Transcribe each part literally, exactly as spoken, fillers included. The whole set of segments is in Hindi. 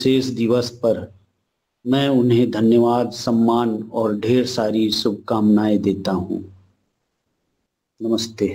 विशेष दिवस पर मैं उन्हें धन्यवाद, सम्मान और ढेर सारी शुभकामनाएं देता हूं। नमस्ते।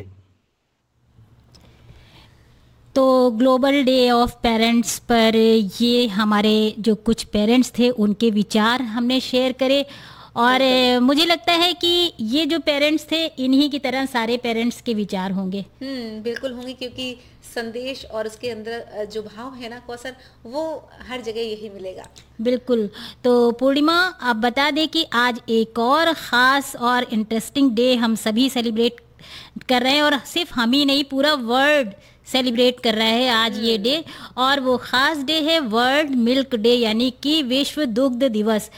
तो ग्लोबल डे ऑफ पेरेंट्स पर ये हमारे जो कुछ पेरेंट्स थे उनके विचार हमने शेयर करे और मुझे लगता है कि ये जो पेरेंट्स थे इन्हीं की तरह सारे पेरेंट्स के विचार होंगे। हम्म बिल्कुल होंगे, क्योंकि संदेश और उसके अंदर जो भाव है ना कौशल, वो हर जगह यही मिलेगा। बिल्कुल। तो पूर्णिमा, आप बता दें कि आज एक और ख़ास और इंटरेस्टिंग डे हम सभी सेलिब्रेट कर रहे हैं और सिर्फ हम ही नहीं, पूरा वर्ल्ड सेलिब्रेट कर रहा है आज ये डे। और वो ख़ास डे है वर्ल्ड मिल्क डे, यानी कि विश्व दुग्ध दिवस।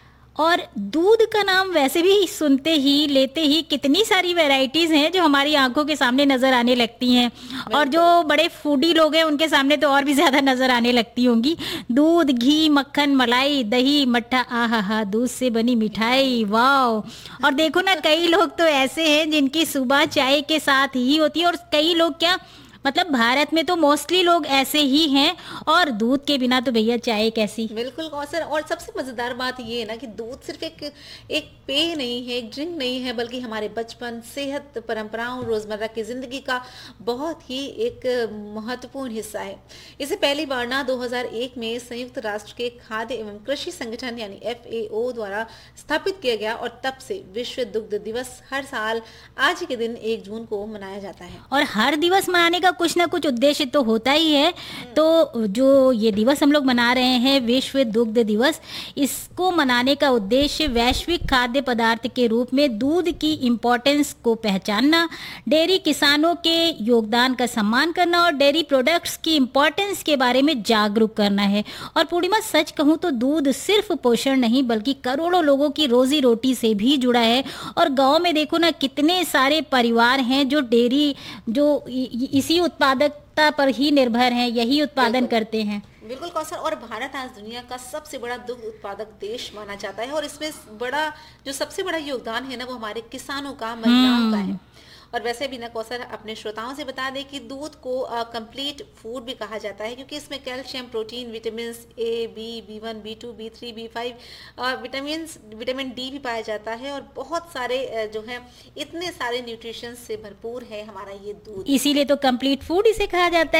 और दूध का नाम वैसे भी सुनते ही लेते ही कितनी सारी वैरायटीज़ हैं जो हमारी आंखों के सामने नज़र आने लगती हैं, और जो बड़े फूडी लोग हैं उनके सामने तो और भी ज़्यादा नज़र आने लगती होंगी। दूध, घी, मक्खन, मलाई, दही, मट्ठा, आहा हा, दूध से बनी मिठाई, वाह। और देखो ना, कई लोग तो ऐसे हैं जिनकी सुबह चाय के साथ ही होती है, और कई लोग क्या, मतलब भारत में तो मोस्टली लोग ऐसे ही हैं, और दूध के बिना तो भैया चाय कैसी। बिल्कुल कौशल, और सबसे मज़ेदार बात ये है ना कि दूध सिर्फ एक एक पेय नहीं है, एक ड्रिंक नहीं है, बल्कि हमारे बचपन, सेहत, परंपराओं, रोज़मर्रा की ज़िंदगी का बहुत ही एक महत्वपूर्ण हिस्सा है। इसे पहली बार ना दो हज़ार एक में संयुक्त राष्ट्र के खाद्य एवं कृषि संगठन यानी एफ ए ओ द्वारा स्थापित किया गया, और तब से विश्व दुग्ध दिवस हर साल आज के दिन एक जून को मनाया जाता है। और हर दिवस मनाने का कुछ ना कुछ उद्देश्य तो होता ही है। तो जो ये दिवस हम लोग मना रहे हैं, विश्व दुग्ध दिवस, इसको मनाने का उद्देश्य वैश्विक खाद्य पदार्थ के रूप में दूध की इम्पोर्टेंस को पहचानना, डेयरी किसानों के योगदान का सम्मान करना और डेयरी प्रोडक्ट्स की इम्पोर्टेंस के बारे में जागरूक करना है। और पूर्णिमा, सच कहूँ तो दूध सिर्फ पोषण नहीं बल्कि करोड़ों लोगों की रोजी रोटी से भी जुड़ा है। और गाँव में देखो ना, कितने सारे परिवार हैं जो डेयरी, जो इसी उत्पादकता पर ही निर्भर हैं, यही उत्पादन करते हैं। बिल्कुल कौशल, और भारत आज दुनिया का सबसे बड़ा दुग्ध उत्पादक देश माना जाता है, और इसमें बड़ा जो सबसे बड़ा योगदान है ना वो हमारे किसानों का, महिलाओं का है। और वैसे भी ना कौशल, अपने श्रोताओं से बता दें कि दूध को कंप्लीट फूड भी कहा जाता है, क्योंकि इसमें calcium, protein, vitamin A, B, B one, B to, B three, B five और विटामिन विटामिन डी भी पाया जाता है, और बहुत सारे जो है इतने सारे न्यूट्रिशन से भरपूर है हमारा ये दूध। इसीलिए तो कंप्लीट फूड इसे कहा जाता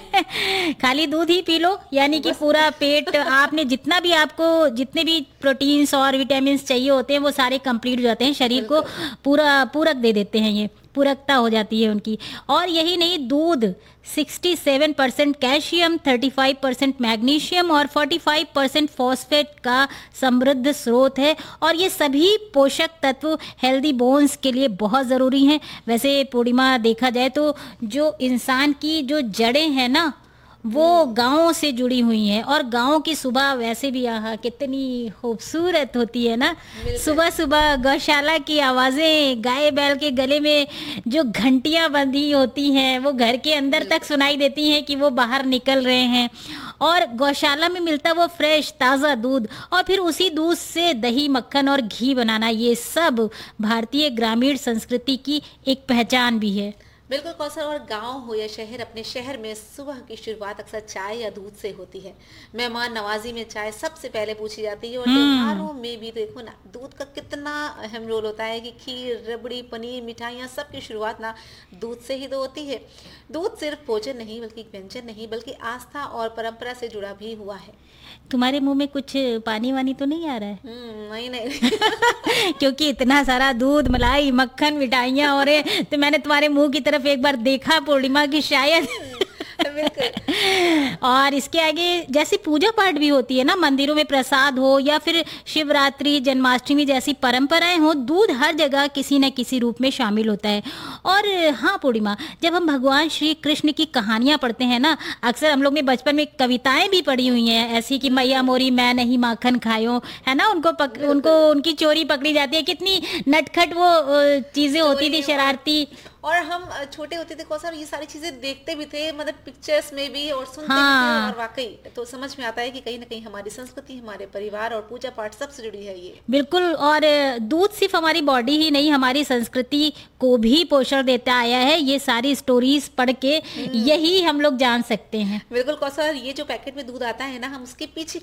है। खाली दूध ही पी लो, यानी कि पूरा पेट, आपने जितना भी, आपको जितने भी प्रोटीन्स और विटामिन चाहिए होते हैं वो सारे कंप्लीट हो जाते हैं, शरीर को पूरा पूरक दे देते हैं, ये पूरकता हो जाती है उनकी। और यही नहीं, दूध सड़सठ परसेंट कैल्शियम, पैंतीस परसेंट मैग्नीशियम और पैंतालीस परसेंट फॉस्फेट का समृद्ध स्रोत है, और ये सभी पोषक तत्व हेल्दी बोन्स के लिए बहुत ज़रूरी हैं। वैसे पूर्णिमा, देखा जाए तो जो इंसान की जो जड़ें हैं ना, वो गाँव से जुड़ी हुई हैं, और गाँव की सुबह वैसे भी यहाँ कितनी खूबसूरत होती है ना। सुबह सुबह गौशाला की आवाज़ें, गाय बैल के गले में जो घंटियाँ बंधी होती हैं वो घर के अंदर तक सुनाई देती हैं कि वो बाहर निकल रहे हैं। और गौशाला में मिलता वो फ्रेश ताज़ा दूध, और फिर उसी दूध से दही, मक्खन और घी बनाना, ये सब भारतीय ग्रामीण संस्कृति की एक पहचान भी है। बिल्कुल कौशल, और गांव हो या शहर, अपने शहर में सुबह की शुरुआत अक्सर चाय या दूध से होती है। मेहमान नवाजी में चाय सबसे पहले पूछी जाती है, और त्योहारों में भी देखो ना दूध का कितना अहम रोल होता है कि खीर, रबड़ी, पनीर, मिठाइयाँ, सब की शुरुआत ना दूध से ही तो होती है। दूध सिर्फ भोजन नहीं बल्कि व्यंजन नहीं बल्कि आस्था और परंपरा से जुड़ा भी हुआ है। तुम्हारे मुंह में कुछ पानी वानी तो नहीं आ रहा है? नहीं नहीं क्योंकि इतना सारा दूध, मलाई, मक्खन, मिठाइयाँ हो रहे, तो मैंने तुम्हारे मुंह की तरफ एक बार देखा पूर्णिमा की, शायद और इसके आगे जैसी पूजा पाठ भी होती है ना, मंदिरों में प्रसाद हो या फिर शिवरात्रि, जन्माष्टमी जैसी परंपराएं हो, दूध हर जगह किसी न किसी रूप में शामिल होता है। और हाँ पूर्णिमा, जब हम भगवान श्री कृष्ण की कहानियां पढ़ते हैं ना, अक्सर हम लोग ने बचपन में कविताएं भी पढ़ी हुई हैं ऐसी कि मैया मोरी मैं नहीं माखन खायो, है ना, उनको पक, उनको उनकी चोरी पकड़ी जाती है। कितनी नटखट वो चीजें होती थी, शरारती। और हम छोटे होते थे कौशल, ये सारी चीजें देखते भी थे, मतलब पिक्चर्स में भी और सुनते हाँ। भी थे, और वाकई तो समझ में आता है कि कहीं ना कहीं हमारी संस्कृति, हमारे परिवार और पूजा पाठ सबसे जुड़ी है ये। बिल्कुल। और दूध सिर्फ हमारी बॉडी ही नहीं, हमारी संस्कृति को भी पोषण देता आया है। ये सारी स्टोरीज पढ़ के यही हम लोग जान सकते हैं। बिल्कुल कौशल, ये जो पैकेट में दूध आता है ना, हम उसके पीछे